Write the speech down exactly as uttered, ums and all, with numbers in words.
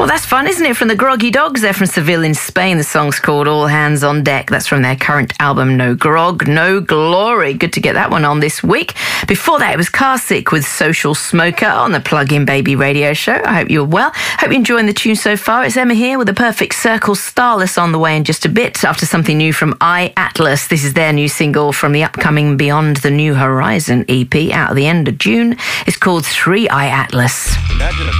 Well, that's fun, isn't it? From the Groggy Dogs. They're from Seville in Spain. The song's called All Hands on Deck. That's from their current album, No Grog, No Glory. Good to get that one on this week. Before that, it was Carsick with Social Smoker on the Plug-in Baby radio show. I hope you're well. Hope you're enjoying the tune so far. It's Emma here with a Perfect Circle Starless on the way in just a bit after something new from iAtlas. This is their new single from the upcoming Beyond the New Horizon E P out at the end of June. It's called three iAtlas.